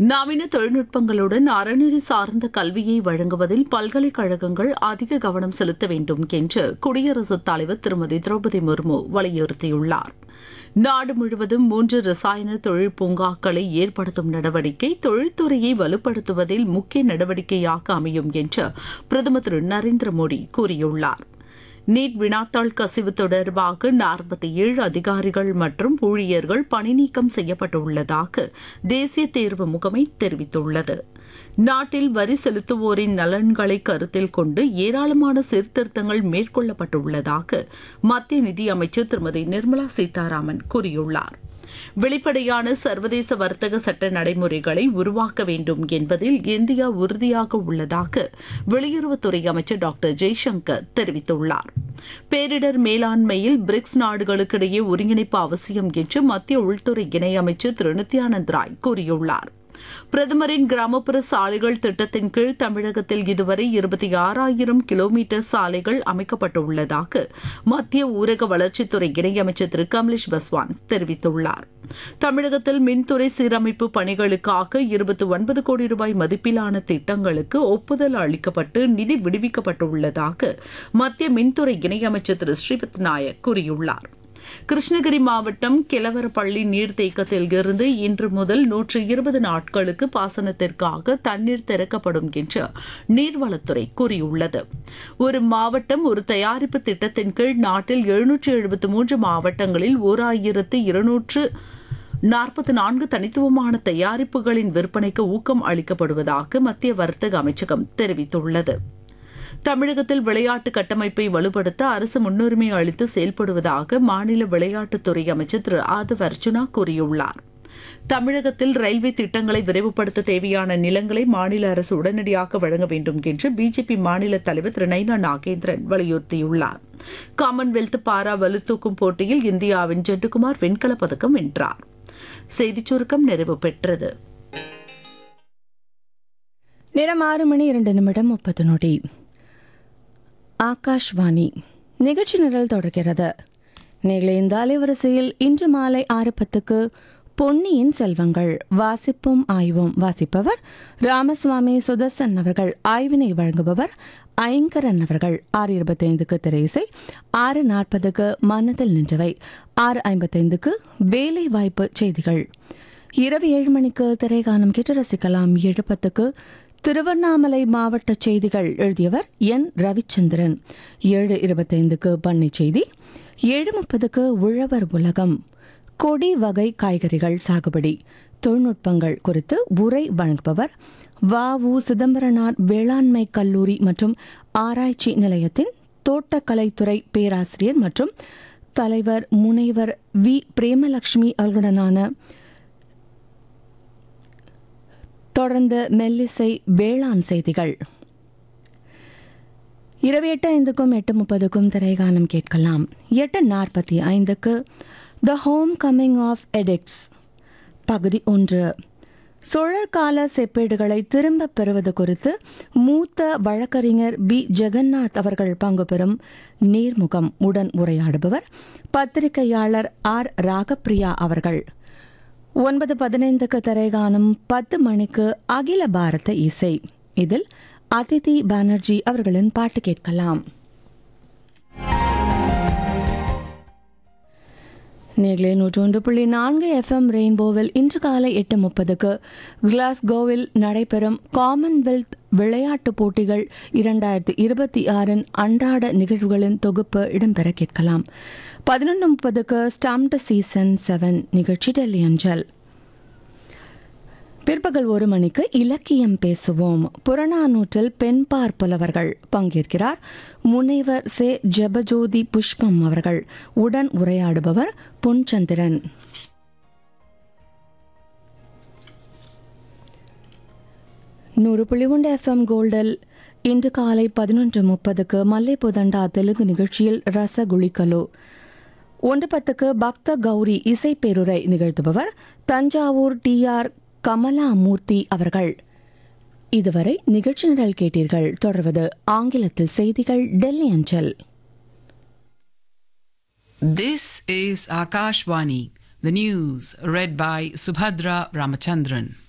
நவீன தொழில்நுட்பங்களுடன் அறநெறி சார்ந்த கல்வியை வழங்குவதில் பல்கலைக்கழகங்கள் அதிக கவனம் செலுத்த வேண்டும் என்று குடியரசுத் தலைவர் திருமதி திரௌபதி முர்மு வலியுறுத்தியுள்ளார். நாடு முழுவதும் 3 ரசாயன தொழில் பூங்காக்களை ஏற்படுத்தும் நடவடிக்கை தொழில்துறையை வலுப்படுத்துவதில் முக்கிய நடவடிக்கையாக அமையும் என்று பிரதமர் திரு நரேந்திர மோடி கூறியுள்ளார். நீட் வினாத்தாள் கசிவு தொடர்பாக 47 அதிகாரிகள் மற்றும் ஊழியர்கள் பணிநீக்கம் செய்யப்பட்டுள்ளதாக தேசிய தேர்வு முகமை தெரிவித்துள்ளது. நாட்டில் வரி செலுத்துவோரின் நலன்களை கருத்தில் கொண்டு ஏராளமான சீர்திருத்தங்கள் மேற்கொள்ளப்பட்டுள்ளதாக மத்திய நிதியமைச்சர் திருமதி நிர்மலா சீதாராமன் கூறியுள்ளார். வெளிப்படையான சர்வதேச வர்த்தக சட்ட நடைமுறைகளை உருவாக்க வேண்டும் என்பதில் இந்தியா உறுதியாக உள்ளதாக வெளியுறவுத்துறை அமைச்சர் டாக்டர் ஜெய்சங்கர் தெரிவித்துள்ளார். பேரிடர் மேலாண்மையில் பிரிக்ஸ் நாடுகளுக்கிடையே ஒருங்கிணைப்பு அவசியம் என்று மத்திய உள்துறை இணையமைச்சர் திரு நித்யானந்த் ராய் கூறியுள்ளார். பிரதமரின் கிராமப்புற சாலைகள் திட்டத்தின் கீழ் தமிழகத்தில் இதுவரை 26,000 கிலோமீட்டர் சாலைகள் அமைக்கப்பட்டுள்ளதாக மத்திய ஊரக வளர்ச்சித்துறை இணையமைச்சர் திரு கமலேஷ் பஸ்வான் தெரிவித்துள்ளார். தமிழகத்தில் மின்துறை சீரமைப்பு பணிகளுக்காக 29 கோடி ரூபாய் மதிப்பிலான திட்டங்களுக்கு ஒப்புதல் அளிக்கப்பட்டு நிதி விடுவிக்கப்பட்டுள்ளதாக மத்திய மின்துறை இணையமைச்சர் திரு ஸ்ரீபத் நாயக் கூறியுள்ளார். கிருஷ்ணகிரி மாவட்டம் கெலவரப்பள்ளி நீர்த்தேக்கத்தில் இருந்து இன்று முதல் 120 நாட்களுக்கு பாசனத்திற்காக தண்ணீர் திறக்கப்படும் என்று நீர்வளத்துறை கூறியுள்ளது. ஒரு மாவட்டம் ஒரு தயாரிப்பு திட்டத்தின் கீழ் நாட்டில் 773 மாவட்டங்களில் 1244 தனித்துவமான தயாரிப்புகளின் விற்பனைக்கு ஊக்கம் அளிக்கப்படுவதாக மத்திய வர்த்தக அமைச்சகம் தெரிவித்துள்ளது. தமிழகத்தில் விளையாட்டு கட்டமைப்பை வலுப்படுத்த அரசு முன்னுரிமை அளித்து செயல்படுவதாக மாநில விளையாட்டுத்துறை அமைச்சர் திரு ஆதவ் அர்ஜுனா கூறியுள்ளார். தமிழகத்தில் ரயில்வே திட்டங்களை விரைவுபடுத்த தேவையான நிலங்களை மாநில அரசு உடனடியாக வழங்க வேண்டும் என்று பிஜேபி மாநில தலைவர் திரு நைனா நாகேந்திரன் வலியுறுத்தியுள்ளார். காமன்வெல்த் பாரா வலுதூக்கும் போட்டியில் இந்தியாவின் ஜெட்டுகுமார் வெண்கலப் பதக்கம் வென்றார். செய்திச் சுருக்கம் நிறைவு பெற்றது. நேரம் 6:02 ஆகாஷ்வாணி நிகழ்ச்சி நிரல் தொடர்கிறது. நேர்களே, இந்த அலைவரிசையில் இன்று மாலை 6:10 பொன்னியின் செல்வங்கள் வாசிப்பும் ஆய்வும் வாசிப்பவர் ராமசுவாமி சுதர்சன் அவர்கள். ஆய்வினை வழங்குபவர் ஐங்கரன் அவர்கள். 6:25 திரையிசை, 6:40 மனதில் நின்றவை, 6:55 வேலை வாய்ப்பு செய்திகள். இரவு 7 மணிக்கு திரைகானம் கேட்டு ரசிக்கலாம். 7:10 திருவண்ணாமலை மாவட்ட செய்திகள் எழுதியவர் என் ரவிச்சந்திரன். 7:25 பண்ணை செய்தி, 7:30 உழவர் உலகம் கொடி வகை காய்கறிகள் சாகுபடி தொழில்நுட்பங்கள் குறித்து உரை வழங்குபவர் வ.உ. சிதம்பரனார் வேளாண்மை கல்லூரி மற்றும் ஆராய்ச்சி நிலையத்தின் தோட்டக்கலைத்துறை பேராசிரியர் மற்றும் தலைவர் முனைவர் வி. பிரேமலட்சுமி அவர்களுடனான தொடர்ந்து மெல்லிசை வேளாண் செய்திகள். இரவு 8:05 8:30 திரைகானம் கேட்கலாம். 8:45 the home coming of edicts பகுதி 1 சுழற்கால செப்பேடுகளை திரும்பப் பெறுவது குறித்து மூத்த வழக்கறிஞர் பி. ஜெகநாத் அவர்கள் பங்கு பெறும் நேர்முகம். உடன் உரையாடுபவர் பத்திரிகையாளர் ஆர். ராகப்பிரியா அவர்கள். 9:15 திரைகானம். 10 மணிக்கு அகில பாரத இசை. இதில் அதிதி பானர்ஜி அவர்களின் பாட்டு கேட்கலாம். நேர்களே, 101.4 FM ரெயின்போவில் இன்று காலை 8:30 கிளாஸ்கோவில் நடைபெறும் காமன்வெல்த் விளையாட்டுப் போட்டிகள் 2026 அன்றாட நிகழ்வுகளின் தொகுப்பு இடம்பெற கேட்கலாம். 11:30 ஸ்டாம்ப்டு சீசன் 7 நிகழ்ச்சி டெல்லி அஞ்சல். பிற்பகல் 1 மணிக்கு இலக்கியம் பேசுவோம். புறநானூற்றில் பெண்பார் புலவர்கள் பங்கேற்கிறார் முனைவர் சே. ஜெபஜோதி புஷ்பம் அவர்கள். உடன் உரையாடுபவர் பொன்சந்திரன். 100.1 FM கோல்டில் இன்று காலை 11:30 மல்லைப்புதண்டா தெலுங்கு நிகழ்ச்சியில் ரசகுளிக்கலு. 1:10 பக்த கௌரி இசைப்பேருரை நிகழ்த்துபவர் தஞ்சாவூர் டி.ஆர். கமலாமூர்த்தி அவர்கள். இதுவரை நிகழ்ச்சி நிரல் கேட்டீர்கள். தொடர்வது ஆங்கிலத்தில் செய்திகள் டெல்லி அஞ்சல். This is Akashvani, the news read by Subhadra Ramachandran.